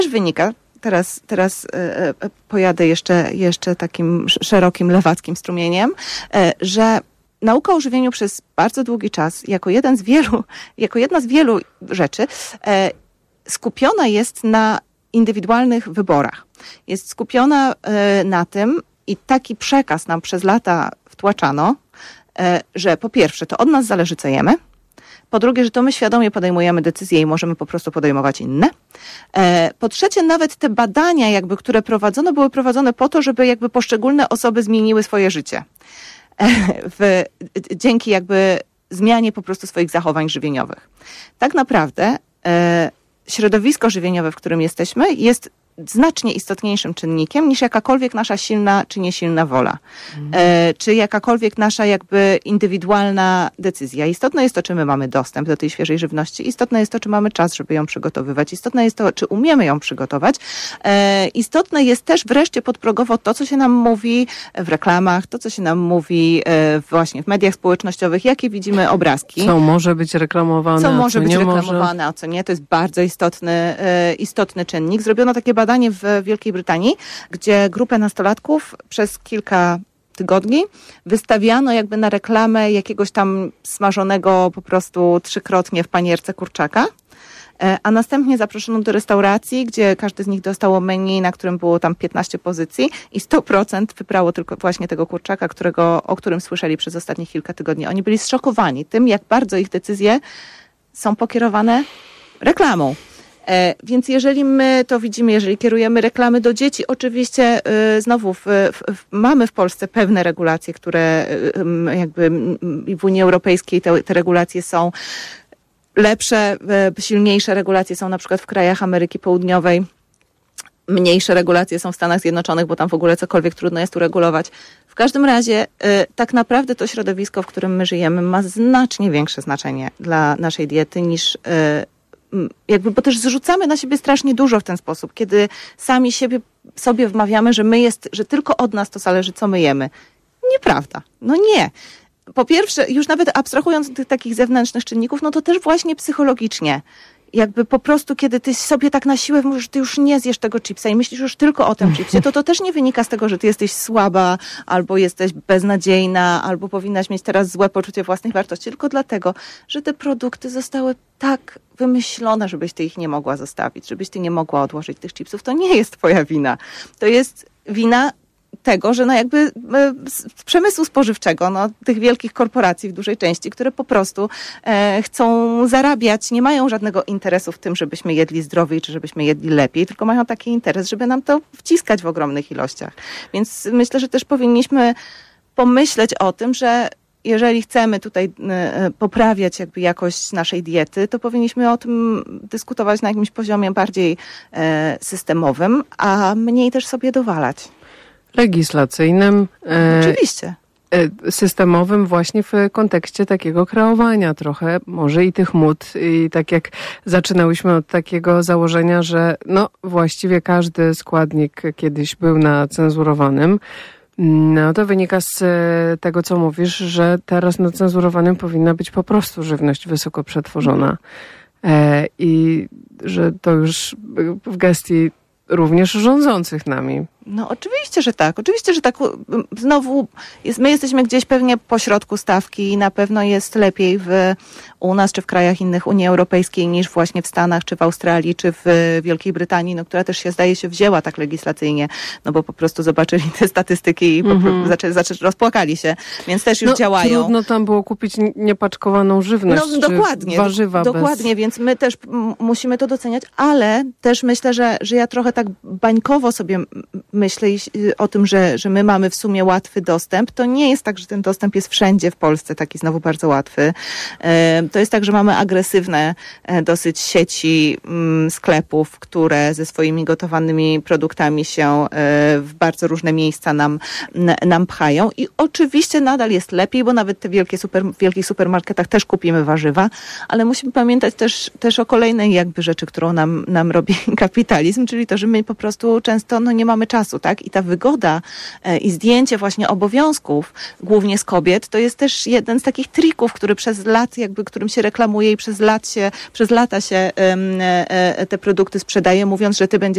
wynika, teraz pojadę jeszcze takim szerokim lewackim strumieniem, że nauka o żywieniu przez bardzo długi czas, jako jedna z wielu rzeczy, skupiona jest na indywidualnych wyborach. Jest skupiona na tym i taki przekaz nam przez lata wtłaczano, że po pierwsze, to od nas zależy, co jemy. Po drugie, że to my świadomie podejmujemy decyzje i możemy po prostu podejmować inne. Po trzecie, nawet te badania, które prowadzono, były prowadzone po to, żeby poszczególne osoby zmieniły swoje życie. Dzięki zmianie po prostu swoich zachowań żywieniowych. Tak naprawdę środowisko żywieniowe, w którym jesteśmy, jest znacznie istotniejszym czynnikiem niż jakakolwiek nasza silna czy niesilna wola. Czy jakakolwiek nasza indywidualna decyzja. Istotne jest to, czy my mamy dostęp do tej świeżej żywności. Istotne jest to, czy mamy czas, żeby ją przygotowywać. Istotne jest to, czy umiemy ją przygotować. Istotne jest też wreszcie podprogowo to, co się nam mówi w reklamach, to, co się nam mówi właśnie w mediach społecznościowych, jakie widzimy obrazki. Co może być reklamowane, co może być reklamowane, a co nie. To jest bardzo istotny czynnik. Zrobiono takie badanie w Wielkiej Brytanii, gdzie grupę nastolatków przez kilka tygodni wystawiano na reklamę jakiegoś tam smażonego po prostu 3-krotnie w panierce kurczaka, a następnie zaproszono do restauracji, gdzie każdy z nich dostał menu, na którym było tam 15 pozycji i 100% wybrało tylko właśnie tego kurczaka, o którym słyszeli przez ostatnich kilka tygodni. Oni byli zszokowani tym, jak bardzo ich decyzje są pokierowane reklamą. Więc jeżeli my to widzimy, jeżeli kierujemy reklamy do dzieci, oczywiście znowu mamy w Polsce pewne regulacje, które w Unii Europejskiej te regulacje są lepsze, silniejsze regulacje są na przykład w krajach Ameryki Południowej. Mniejsze regulacje są w Stanach Zjednoczonych, bo tam w ogóle cokolwiek trudno jest uregulować. W każdym razie tak naprawdę to środowisko, w którym my żyjemy, ma znacznie większe znaczenie dla naszej diety niż bo też zrzucamy na siebie strasznie dużo w ten sposób, kiedy sami sobie wmawiamy, że tylko od nas to zależy, co my jemy. Nieprawda. No nie. Po pierwsze, już nawet abstrahując od tych takich zewnętrznych czynników, no to też właśnie psychologicznie. Po prostu, kiedy ty sobie tak na siłę mówisz, że ty już nie zjesz tego chipsa i myślisz już tylko o tym chipsie, to też nie wynika z tego, że ty jesteś słaba, albo jesteś beznadziejna, albo powinnaś mieć teraz złe poczucie własnej wartości, tylko dlatego, że te produkty zostały tak wymyślone, żebyś ty ich nie mogła zostawić, żebyś ty nie mogła odłożyć tych chipsów. To nie jest twoja wina. To jest wina tego, że z przemysłu spożywczego, tych wielkich korporacji w dużej części, które po prostu chcą zarabiać, nie mają żadnego interesu w tym, żebyśmy jedli zdrowiej, czy żebyśmy jedli lepiej, tylko mają taki interes, żeby nam to wciskać w ogromnych ilościach. Więc myślę, że też powinniśmy pomyśleć o tym, że jeżeli chcemy tutaj poprawiać jakość naszej diety, to powinniśmy o tym dyskutować na jakimś poziomie bardziej systemowym, a mniej też sobie dowalać. Legislacyjnym. Oczywiście. Systemowym właśnie w kontekście takiego kreowania trochę, może i tych mód. I tak jak zaczynałyśmy od takiego założenia, że właściwie każdy składnik kiedyś był na cenzurowanym, to wynika z tego, co mówisz, że teraz na cenzurowanym powinna być po prostu żywność wysoko przetworzona. I że to już w gestii również rządzących nami. No oczywiście, że tak. Oczywiście, że tak. Znowu my jesteśmy gdzieś pewnie po środku stawki i na pewno jest lepiej u nas czy w krajach innych Unii Europejskiej niż właśnie w Stanach, czy w Australii, czy w Wielkiej Brytanii, która też się zdaje się wzięła tak legislacyjnie, bo po prostu zobaczyli te statystyki i rozpłakali się, więc też już działają. Trudno tam było kupić niepaczkowaną żywność, dokładnie, warzywa dokładnie, więc my też musimy to doceniać, ale też myślę, że ja trochę tak bańkowo sobie myślę o tym, że my mamy w sumie łatwy dostęp. To nie jest tak, że ten dostęp jest wszędzie w Polsce taki znowu bardzo łatwy. To jest tak, że mamy agresywne dosyć sieci sklepów, które ze swoimi gotowanymi produktami się w bardzo różne miejsca nam pchają. I oczywiście nadal jest lepiej, bo nawet te w wielkich supermarketach też kupimy warzywa, ale musimy pamiętać też o kolejnej rzeczy, którą nam robi kapitalizm, czyli to, że my po prostu często nie mamy czasu czasu, tak? I ta wygoda i zdjęcie właśnie obowiązków, głównie z kobiet, to jest też jeden z takich trików, który przez lat, którym się reklamuje i przez lata się te produkty sprzedaje, mówiąc, że ty będziesz